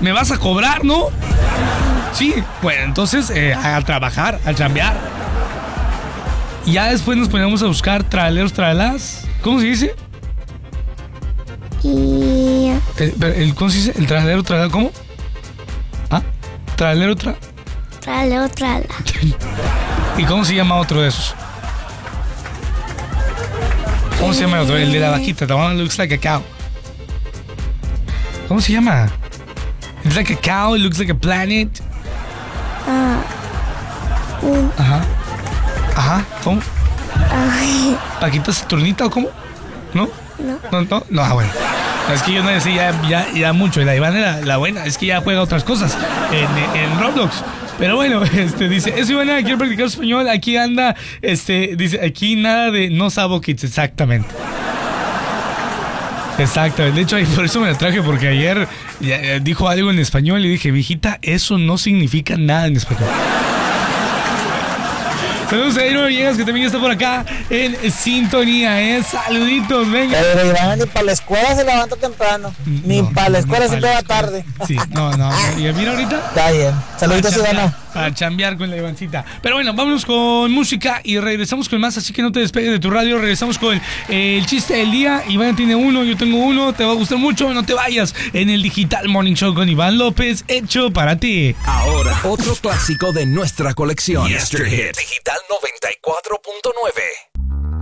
¿Me vas a cobrar, no? Sí, bueno, entonces a trabajar, a chambear. Y ya después nos ponemos a buscar traileros, trailas. ¿Cómo se dice? ¿Cómo se dice? ¿El trailero, trailera? ¿Cómo? ¿Ah? ¿Trailero, Trailero, traila. ¿Y cómo se llama otro de esos? ¿Cómo se llama otro? El de la vaquita. The one looks like a cow. ¿Cómo se llama? It's like a cow, it looks like a planet. Ajá, ¿cómo? ¿Paquita Saturnita o cómo? ¿No? No, bueno. Es que yo no decía ya mucho. Y la Iván era la buena. Es que ya juega otras cosas en Roblox. Pero bueno, dice, eso Ivana, quiero practicar español. Aquí anda, dice, aquí nada de no sabo kids, exactamente. Exactamente, de hecho por eso me la traje, porque ayer dijo algo en español y dije, viejita, eso no significa nada en español. Saludos a Aaron Villegas, que también está por acá en sintonía, saluditos, venga. Pero Iván ni para la escuela se levanta temprano, ni para la escuela se va tarde. Sí, no, y mira ahorita. Está bien, saluditos Ivana. A chambear con la Ivancita. Pero bueno, vámonos con música y regresamos con más, así que no te despegues de tu radio. Regresamos con el chiste del día. Iván tiene uno, yo tengo uno, te va a gustar mucho, no te vayas. En el Digital Morning Show con Iván López, hecho para ti. Ahora, otro clásico de nuestra colección. Yesterday Digital 94.9.